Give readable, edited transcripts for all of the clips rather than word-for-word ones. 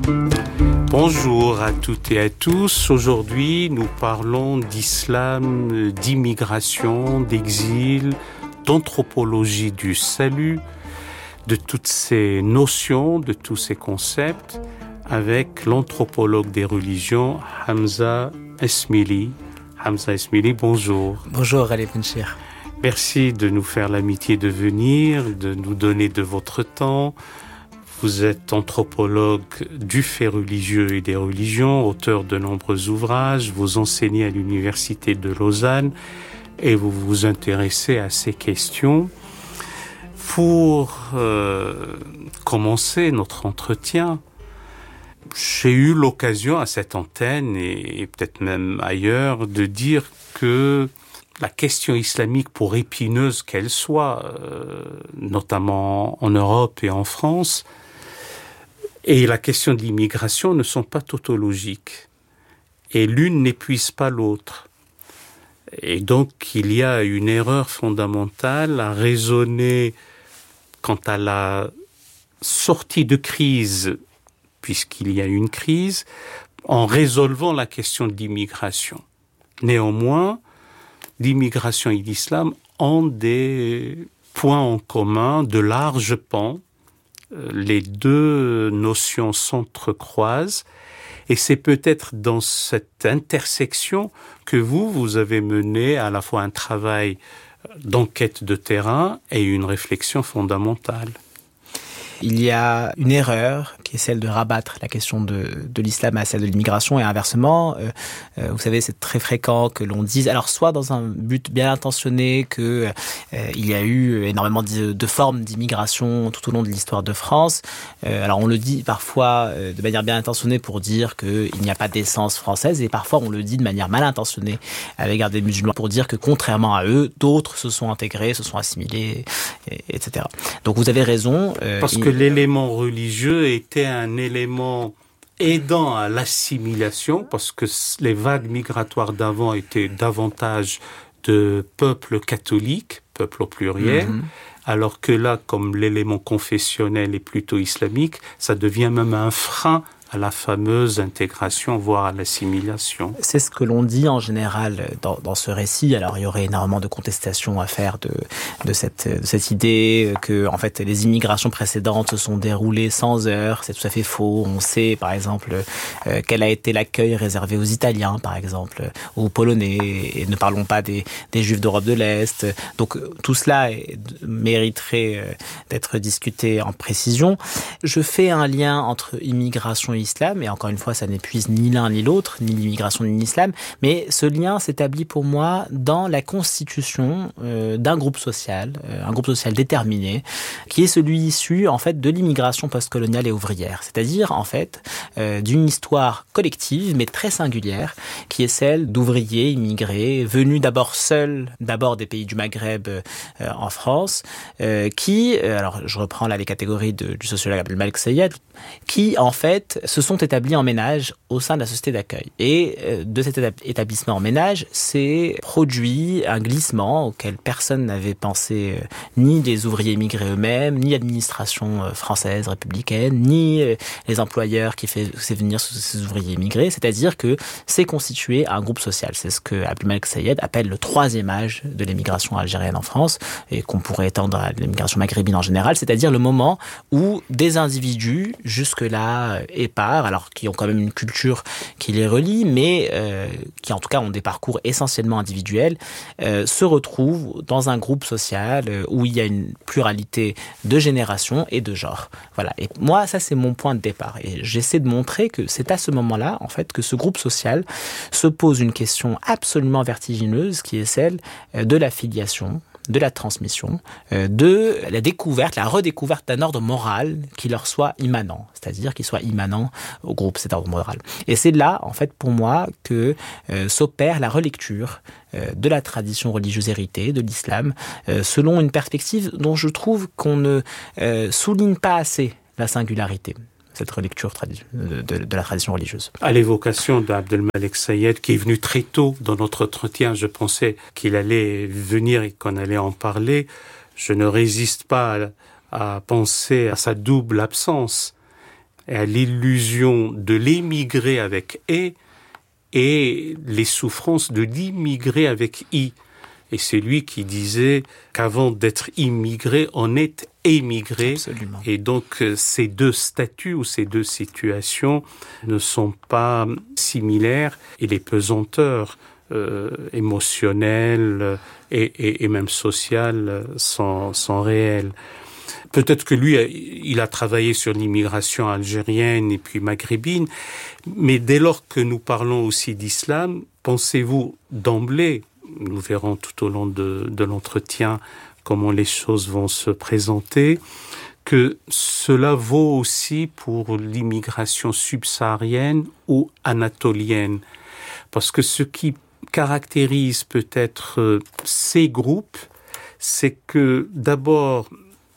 Bonjour à toutes et à tous. Aujourd'hui, nous parlons d'islam, d'immigration, d'exil, d'anthropologie du salut, de toutes ces notions, de tous ces concepts, avec l'anthropologue des religions, Hamza Esmili. Hamza Esmili, bonjour. Bonjour, Ali Benchir. Merci de nous faire l'amitié de venir, de nous donner de votre temps. Vous êtes anthropologue du fait religieux et des religions, auteur de nombreux ouvrages, vous enseignez à l'université de Lausanne et vous vous intéressez à ces questions. Pour commencer notre entretien, j'ai eu l'occasion à cette antenne et peut-être même ailleurs de dire que la question islamique, pour épineuse qu'elle soit, notamment en Europe et en France, et la question de l'immigration ne sont pas tautologiques. Et l'une n'épuise pas l'autre. Et donc, il y a une erreur fondamentale à raisonner quant à la sortie de crise, puisqu'il y a une crise, en résolvant la question de l'immigration. Néanmoins, l'immigration et l'islam ont des points en commun, de larges pans. Les deux notions s'entrecroisent et c'est peut-être dans cette intersection que vous avez mené à la fois un travail d'enquête de terrain et une réflexion fondamentale. Il y a une erreur qui est celle de rabattre la question de l'islam à celle de l'immigration et inversement. Vous savez, c'est très fréquent que l'on dise, alors soit dans un but bien intentionné que il y a eu énormément de formes d'immigration tout au long de l'histoire de France. Alors on le dit parfois de manière bien intentionnée pour dire qu'il n'y a pas d'essence française et parfois on le dit de manière mal intentionnée à l'égard des musulmans pour dire que contrairement à eux, d'autres se sont intégrés, se sont assimilés, etc. Donc vous avez raison. Parce que l'élément religieux était un élément aidant à l'assimilation, parce que les vagues migratoires d'avant étaient davantage de peuples catholiques, peuples au pluriel, alors que là, comme l'élément confessionnel est plutôt islamique, ça devient même un frein à la fameuse intégration, voire à l'assimilation. C'est ce que l'on dit en général dans ce récit. Alors, il y aurait énormément de contestations à faire de cette idée que, en fait, les immigrations précédentes se sont déroulées sans heurts. C'est tout à fait faux. On sait, par exemple, quel a été l'accueil réservé aux Italiens, par exemple, aux Polonais, et ne parlons pas des Juifs d'Europe de l'Est. Donc, tout cela mériterait d'être discuté en précision. Je fais un lien entre immigration et islam, et encore une fois, ça n'épuise ni l'un ni l'autre, ni l'immigration ni l'islam, mais ce lien s'établit pour moi dans la constitution d'un groupe social, un groupe social déterminé, qui est celui issu, en fait, de l'immigration postcoloniale et ouvrière, c'est-à-dire, en fait, d'une histoire collective, mais très singulière, qui est celle d'ouvriers immigrés, venus d'abord seuls, d'abord des pays du Maghreb en France, qui, alors je reprends là les catégories du sociologue Abdelmalek Sayed, qui, en fait, se sont établis en ménage au sein de la société d'accueil. Et de cet établissement en ménage, s'est produit un glissement auquel personne n'avait pensé, ni les ouvriers immigrés eux-mêmes, ni l'administration française, républicaine, ni les employeurs qui faisaient venir ces ouvriers immigrés. C'est-à-dire que c'est constitué un groupe social. C'est ce que Abdelmalek Sayed appelle le troisième âge de l'émigration algérienne en France, et qu'on pourrait étendre à l'émigration maghrébine en général, c'est-à-dire le moment où des individus, jusque-là épars, alors qui ont quand même une culture qui les relie, mais qui en tout cas ont des parcours essentiellement individuels, se retrouvent dans un groupe social où il y a une pluralité de générations et de genres. Voilà. Et moi, ça c'est mon point de départ. Et j'essaie de montrer que c'est à ce moment-là, en fait, que ce groupe social se pose une question absolument vertigineuse, qui est celle de la filiation, de la transmission, de la découverte, la redécouverte d'un ordre moral qui leur soit immanent, c'est-à-dire qui soit immanent au groupe, cet ordre moral. Et c'est là, en fait, pour moi, que s'opère la relecture de la tradition religieuse héritée, de l'islam, selon une perspective dont je trouve qu'on ne souligne pas assez la singularité. Cette relecture de la tradition religieuse. À l'évocation d'Abdelmalek Sayed, qui est venu très tôt dans notre entretien, je pensais qu'il allait venir et qu'on allait en parler. Je ne résiste pas à penser à sa double absence. et à l'illusion de l'émigré avec « et les souffrances de l'immigré avec « i ». Et c'est lui qui disait qu'avant d'être immigré, on est émigré. Absolument. Et donc, ces deux statuts ou ces deux situations ne sont pas similaires et les pesanteurs émotionnelles et même sociales sont réelles. Peut-être que lui, il a travaillé sur l'immigration algérienne et puis maghrébine, mais dès lors que nous parlons aussi d'islam, pensez-vous d'emblée, nous verrons tout au long de l'entretien comment les choses vont se présenter, que cela vaut aussi pour l'immigration subsaharienne ou anatolienne. Parce que ce qui caractérise peut-être ces groupes, c'est que d'abord,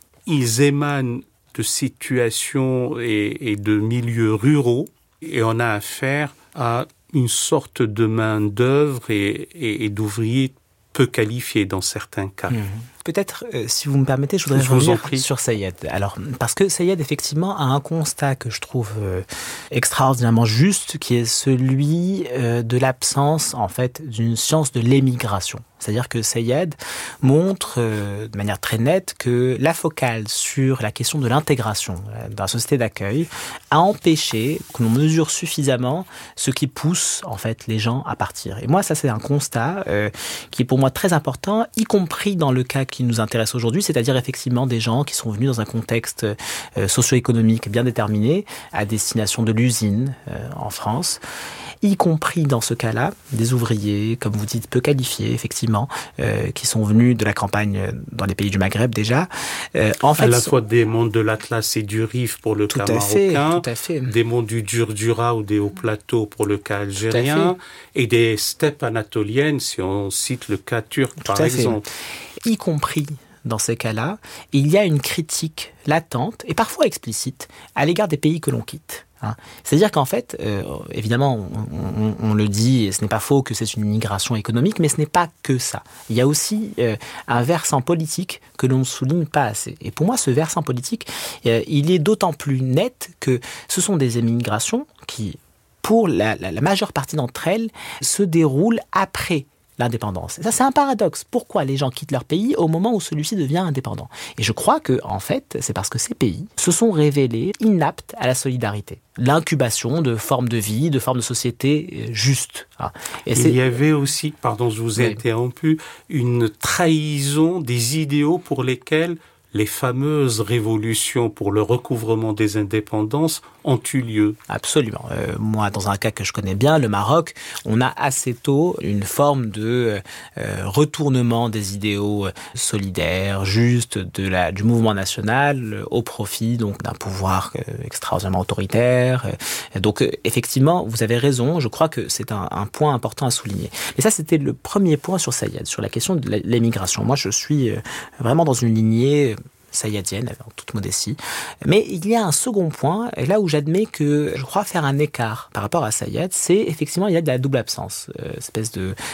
ils émanent de situations et de milieux ruraux, et on a affaire à une sorte de main-d'œuvre et d'ouvriers peu qualifiés dans certains cas. Peut-être, si vous me permettez, je voudrais revenir sur Sayed. Alors, parce que Sayed, effectivement, a un constat que je trouve extraordinairement juste, qui est celui de l'absence, en fait, d'une science de l'émigration. C'est-à-dire que Sayed montre de manière très nette que la focale sur la question de l'intégration dans la société d'accueil a empêché que l'on mesure suffisamment ce qui pousse, en fait, les gens à partir. Et moi, ça, c'est un constat qui est pour moi très important, y compris dans le cas qui nous intéresse aujourd'hui, c'est-à-dire effectivement des gens qui sont venus dans un contexte socio-économique bien déterminé à destination de l'usine en France, y compris dans ce cas-là, des ouvriers, comme vous dites, peu qualifiés, effectivement, qui sont venus de la campagne dans les pays du Maghreb déjà. En fait, à la fois des mondes de l'Atlas et du Rif pour le cas marocain, des mondes du Djurdjura ou des hauts plateaux pour le cas algérien, et des steppes anatoliennes, si on cite le cas turc par exemple. Y compris dans ces cas-là, il y a une critique latente et parfois explicite à l'égard des pays que l'on quitte. C'est-à-dire qu'en fait, évidemment, on le dit, et ce n'est pas faux que c'est une immigration économique, mais ce n'est pas que ça. Il y a aussi un versant politique que l'on ne souligne pas assez. Et pour moi, ce versant politique, il est d'autant plus net que ce sont des immigrations qui, pour la majeure partie d'entre elles, se déroulent après l'indépendance. Et ça, c'est un paradoxe. Pourquoi les gens quittent leur pays au moment où celui-ci devient indépendant ? Et je crois que, en fait, c'est parce que ces pays se sont révélés inaptes à la solidarité. L'incubation de formes de vie, de formes de société justes. Et il y avait aussi, pardon, je vous ai interrompu, une trahison des idéaux pour lesquels les fameuses révolutions pour le recouvrement des indépendances ont eu lieu. Absolument. Moi, dans un cas que je connais bien, le Maroc, on a assez tôt une forme de retournement des idéaux solidaires, justes, du mouvement national au profit donc d'un pouvoir extraordinairement autoritaire. Donc, effectivement, vous avez raison. Je crois que c'est un point important à souligner. Mais ça, c'était le premier point sur Sayed, sur la question de l'émigration. Moi, je suis vraiment dans une lignée sayedienne, en toute modestie. Mais il y a un second point, là où j'admets que je crois faire un écart par rapport à Sayed, c'est effectivement, il y a de la double absence. Espèce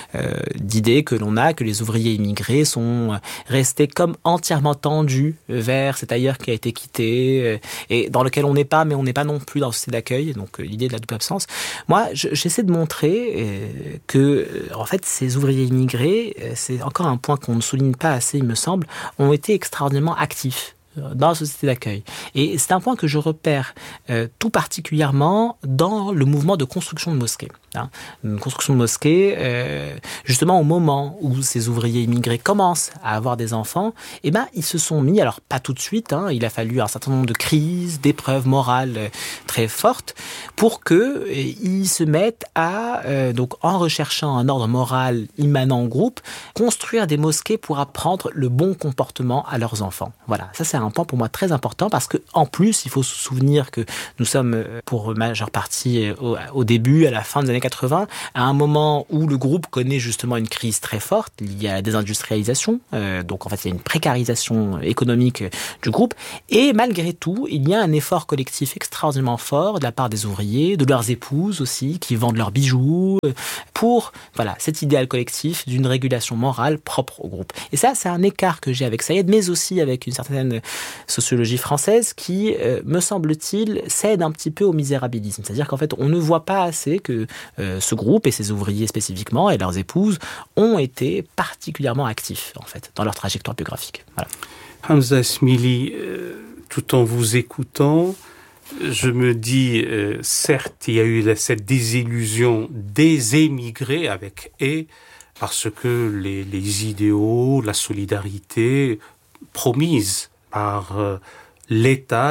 d'idée que l'on a, que les ouvriers immigrés sont restés comme entièrement tendus vers cet ailleurs qui a été quitté et dans lequel on n'est pas, mais on n'est pas non plus dans ce société d'accueil. Donc l'idée de la double absence. Moi, j'essaie de montrer que, en fait, ces ouvriers immigrés, c'est encore un point qu'on ne souligne pas assez, il me semble, ont été extraordinairement actifs dans la société d'accueil. Et c'est un point que je repère tout particulièrement dans le mouvement de construction de mosquées. Une construction de mosquées, justement au moment où ces ouvriers immigrés commencent à avoir des enfants, ils se sont mis, alors pas tout de suite, il a fallu un certain nombre de crises, d'épreuves morales très fortes pour qu'ils se mettent à, donc en recherchant un ordre moral immanent au groupe, construire des mosquées pour apprendre le bon comportement à leurs enfants. Voilà, ça c'est un point pour moi très important parce que en plus, il faut se souvenir que nous sommes pour majeure partie au début, à la fin des années 80, à un moment où le groupe connaît justement une crise très forte liée à la désindustrialisation. Donc en fait, il y a une précarisation économique du groupe. Et malgré tout, il y a un effort collectif extraordinairement fort de la part des ouvriers, de leurs épouses aussi, qui vendent leurs bijoux, pour cet idéal collectif d'une régulation morale propre au groupe. Et ça, c'est un écart que j'ai avec Sayed, mais aussi avec une certaine sociologie française qui, me semble-t-il, cède un petit peu au misérabilisme. C'est-à-dire qu'en fait, on ne voit pas assez que ce groupe et ses ouvriers spécifiquement et leurs épouses ont été particulièrement actifs, en fait, dans leur trajectoire biographique. Voilà. Hamza Esmili, tout en vous écoutant, je me dis, certes, il y a eu cette désillusion des émigrés avec « et », parce que les idéaux, la solidarité promise par l'État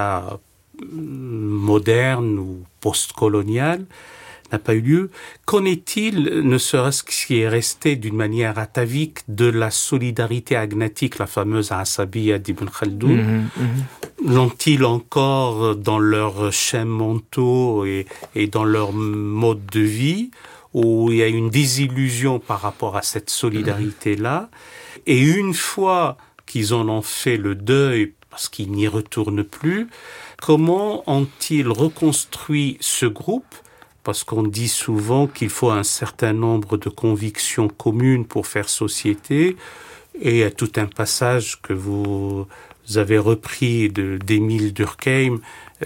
moderne ou post-colonial, n'a pas eu lieu. Qu'en est-il, ne serait-ce ce qui est resté d'une manière atavique, de la solidarité agnatique, la fameuse Asabiyya d'Ibn Khaldoun? L'ont-ils encore dans leurs schèmes mentaux et dans leur mode de vie, où il y a une désillusion par rapport à cette solidarité-là? Et une fois qu'ils en ont fait le deuil, parce qu'ils n'y retournent plus, comment ont-ils reconstruit ce groupe? Parce qu'on dit souvent qu'il faut un certain nombre de convictions communes pour faire société. Et il y a tout un passage que vous avez repris d'Émile Durkheim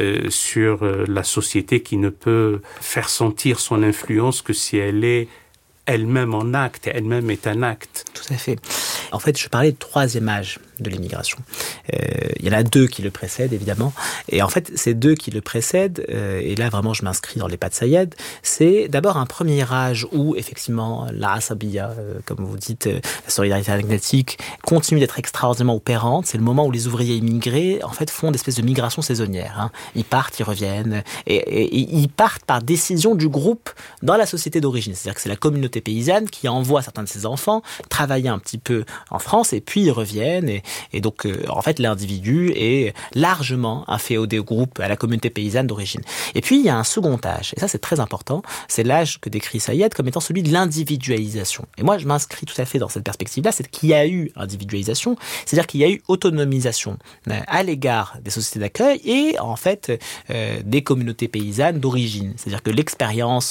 sur la société qui ne peut faire sentir son influence que si elle est elle-même en acte, elle-même est un acte. Tout à fait. En fait, je parlais du troisième âge de l'immigration. Il y en a deux qui le précèdent, évidemment. Et en fait, ces deux qui le précèdent, et là, vraiment, je m'inscris dans les pas de Sayed, c'est d'abord un premier âge où, effectivement, la Asabiyya, comme vous dites, la solidarité agnatique, continue d'être extraordinairement opérante. C'est le moment où les ouvriers immigrés, en fait, font des espèces de migrations saisonnières. Hein. Ils partent, ils reviennent, et ils partent par décision du groupe dans la société d'origine. C'est-à-dire que c'est la communauté paysanne qui envoie certains de ses enfants travailler un petit peu en France, et puis ils reviennent, et donc, en fait, l'individu est largement inféodé au groupe, à la communauté paysanne d'origine. Et puis, il y a un second âge, et ça, c'est très important, c'est l'âge que décrit Sayed comme étant celui de l'individualisation. Et moi, je m'inscris tout à fait dans cette perspective-là, c'est qu'il y a eu individualisation, c'est-à-dire qu'il y a eu autonomisation à l'égard des sociétés d'accueil et, en fait, des communautés paysannes d'origine. C'est-à-dire que l'expérience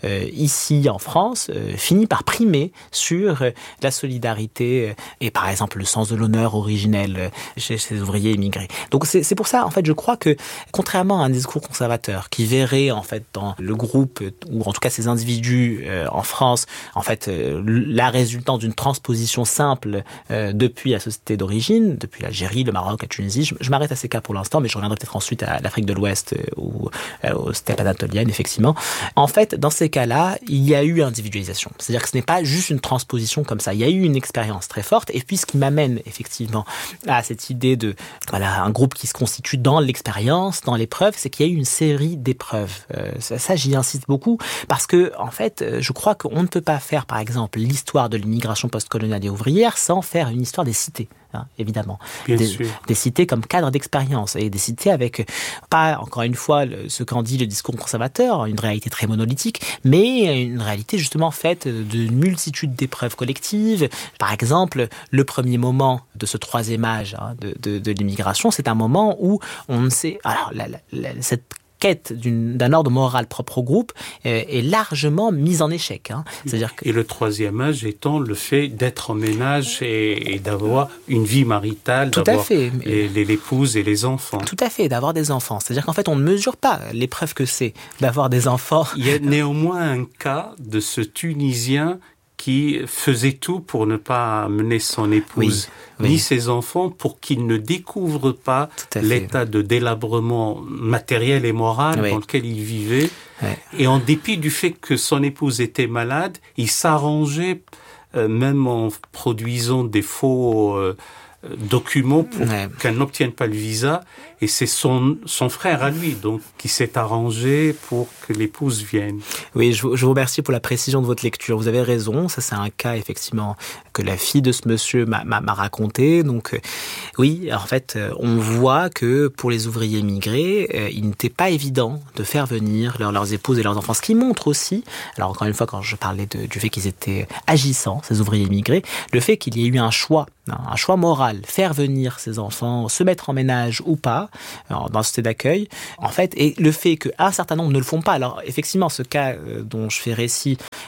ici, en France, finit par primer sur la solidarité et, par exemple, le sens de l'honneur originel chez ces ouvriers immigrés. Donc c'est pour ça, en fait, je crois que, contrairement à un discours conservateur qui verrait, en fait, dans le groupe, ou en tout cas ces individus en France, en fait, la résultante d'une transposition simple depuis la société d'origine, depuis l'Algérie, le Maroc, la Tunisie, je m'arrête à ces cas pour l'instant, mais je reviendrai peut-être ensuite à l'Afrique de l'Ouest ou aux steppes anatoliennes, effectivement. En fait, dans ces cas-là, il y a eu individualisation. C'est-à-dire que ce n'est pas juste une transposition comme ça. Il y a eu une expérience très forte, et puis ce qui m'amène effectivement à cette idée de un groupe qui se constitue dans l'expérience, dans l'épreuve, c'est qu'il y a eu une série d'épreuves. Ça, j'y insiste beaucoup, parce que en fait, je crois qu'on ne peut pas faire, par exemple, l'histoire de l'immigration postcoloniale et ouvrière sans faire une histoire des cités. Hein, évidemment. Des cités comme cadre d'expérience, et des cités avec, pas encore une fois ce qu'en dit le discours conservateur, une réalité très monolithique, mais une réalité justement faite d'une multitude d'épreuves collectives. Par exemple, le premier moment de ce troisième âge de l'immigration, c'est un moment où on ne sait... Alors, cette quête d'un ordre moral propre au groupe est largement mise en échec. Hein. C'est-à-dire que... Et le troisième âge étant le fait d'être en ménage et d'avoir une vie maritale, tout d'avoir à fait. l'épouse et les enfants. Tout à fait, d'avoir des enfants. C'est-à-dire qu'en fait, on ne mesure pas l'épreuve que c'est d'avoir des enfants. Il y a néanmoins un cas de ce Tunisien qui faisait tout pour ne pas amener son épouse ni ses enfants, pour qu'ils ne découvrent pas l'état de délabrement matériel et moral dans lequel il vivait. Et en dépit du fait que son épouse était malade, il s'arrangeait, même en produisant des faux documents pour qu'elle n'obtienne pas le visa, et c'est son frère à lui donc qui s'est arrangé pour que l'épouse vienne. Oui, je vous remercie pour la précision de votre lecture. Vous avez raison, ça c'est un cas effectivement que la fille de ce monsieur m'a raconté. Donc oui, en fait, on voit que pour les ouvriers immigrés, il n'était pas évident de faire venir leurs épouses et leurs enfants. Ce qui montre aussi, alors encore une fois, quand je parlais du fait qu'ils étaient agissants, ces ouvriers immigrés, le fait qu'il y ait eu un choix moral, faire venir ses enfants, se mettre en ménage ou pas, dans la société d'accueil, en fait, et le fait qu'un certain nombre ne le font pas. Alors, effectivement, ce cas dont je fais récit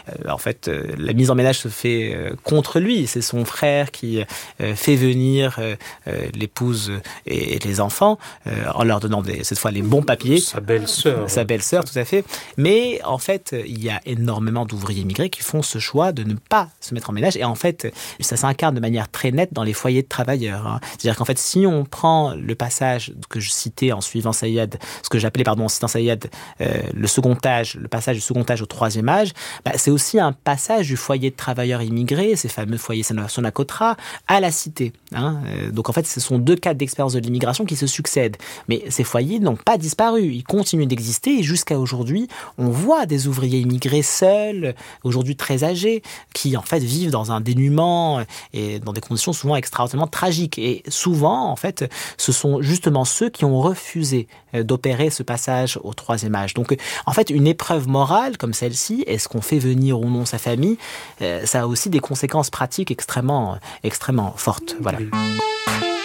En fait, la mise en ménage se fait contre lui. C'est son frère qui fait venir l'épouse et les enfants en leur donnant cette fois les bons papiers. Sa belle-sœur. Sa belle-sœur, tout à fait. Mais en fait, il y a énormément d'ouvriers immigrés qui font ce choix de ne pas se mettre en ménage. Et en fait, ça s'incarne de manière très nette dans les foyers de travailleurs. Hein. C'est-à-dire qu'en fait, si on prend le passage que je citais en suivant Saïed, ce que j'appelais, en citant Saïed, le passage du second âge au troisième âge, c'est aussi un passage du foyer de travailleurs immigrés, ces fameux foyers Sonacotra, à la cité. Hein. Donc en fait, ce sont deux cas d'expérience de l'immigration qui se succèdent. Mais ces foyers n'ont pas disparu, ils continuent d'exister et jusqu'à aujourd'hui, on voit des ouvriers immigrés seuls, aujourd'hui très âgés, qui en fait vivent dans un dénuement et dans des conditions souvent extraordinairement tragiques. Et souvent, en fait, ce sont justement ceux qui ont refusé d'opérer ce passage au troisième âge. Donc, en fait, une épreuve morale comme celle-ci, est-ce qu'on fait venir ou non sa famille, ça a aussi des conséquences pratiques extrêmement fortes. Voilà.